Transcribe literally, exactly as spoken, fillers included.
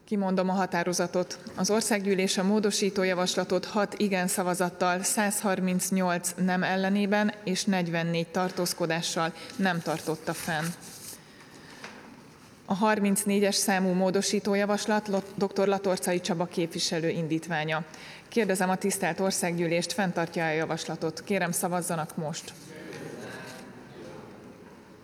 Kimondom a határozatot. Az országgyűlés a módosító javaslatot hat igen szavazattal, száz harmincnyolc nem ellenében és negyvennégy tartózkodással nem tartotta fenn. A harmincnégyes számú módosító javaslat dr. Latorcai Csaba képviselő indítványa. Kérdezem a tisztelt országgyűlést, fenntartja a javaslatot. Kérem, szavazzanak most.